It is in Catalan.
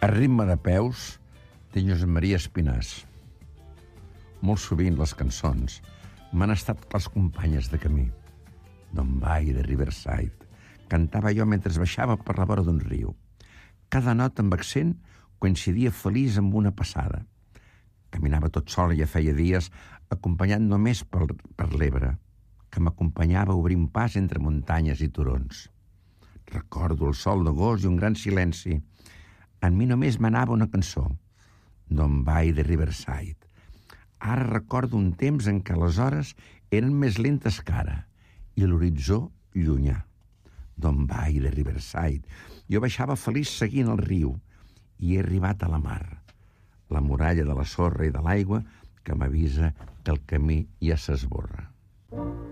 A ritme de peus de Josep Maria Espinàs. Molt sovint les cançons m'han estat les companyes de camí. D'on vai, de Riverside, cantava jo mentre baixava per la vora d'un riu. Cada nota amb accent coincidia feliç amb una passada. Caminava tot sol i ja feia dies acompanyat només per l'Ebre, que m'acompanyava obrint pas entre muntanyes i turons. Recordo el sol d'agost i un gran silenci. En mi només m'anava una cançó, D'on vai, de Riverside. Ara recordo un temps en què les hores eren més lentes que ara i l'horitzó llunyà. D'on vai, de Riverside. Jo baixava feliç seguint el riu i he arribat a la mar, la muralla de la sorra i de l'aigua que m'avisa que el camí ja s'esborra.